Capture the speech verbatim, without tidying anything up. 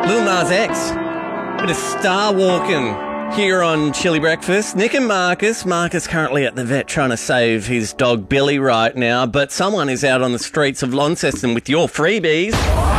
Lil Nas X. Bit of star walking here on Chili Breakfast. Nick and Marcus. Marcus currently at the vet trying to save his dog Billy right now, but someone is out on the streets of Launceston with your freebies.